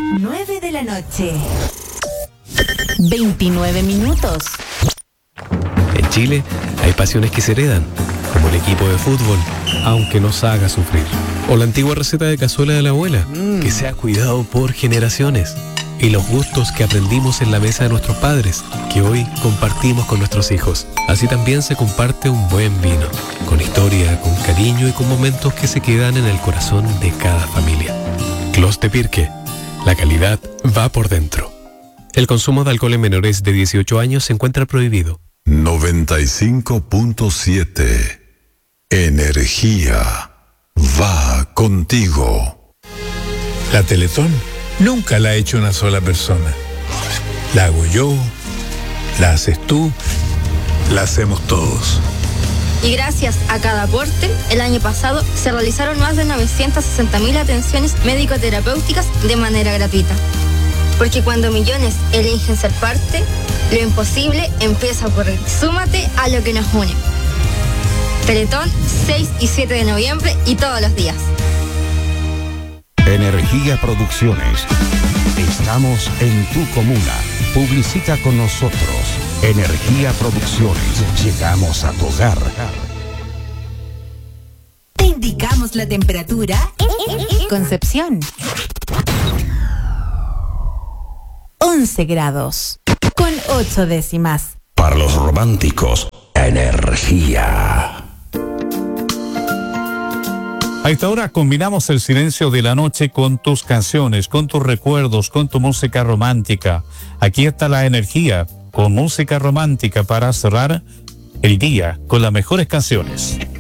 9 de la noche. 29 minutos. En Chile hay pasiones que se heredan, como el equipo de fútbol, aunque nos haga sufrir. O la antigua receta de cazuela de la abuela, que se ha cuidado por generaciones. Y los gustos que aprendimos en la mesa de nuestros padres, que hoy compartimos con nuestros hijos. Así también se comparte un buen vino, con historia, con cariño y con momentos que se quedan en el corazón de cada familia. Clos de Pirque, la calidad va por dentro. El consumo de alcohol en menores de 18 años se encuentra prohibido. 95.7 Energía va contigo. La Teletón nunca la ha hecho una sola persona. La hago yo, la haces tú, la hacemos todos. Y gracias a cada aporte, el año pasado se realizaron más de 960.000 atenciones médico-terapéuticas de manera gratuita. Porque cuando millones eligen ser parte, lo imposible empieza a ocurrir. Súmate a lo que nos une. Teletón, 6 y 7 de noviembre y todos los días. Energía Producciones. Estamos en tu comuna. Publicita con nosotros. Energía Producciones. Llegamos a tu hogar. Te indicamos la temperatura. Concepción. 11 grados. Con 8 décimas. Para los románticos, energía. A esta hora combinamos el silencio de la noche con tus canciones, con tus recuerdos, con tu música romántica. Aquí está la energía, con música romántica para cerrar el día con las mejores canciones.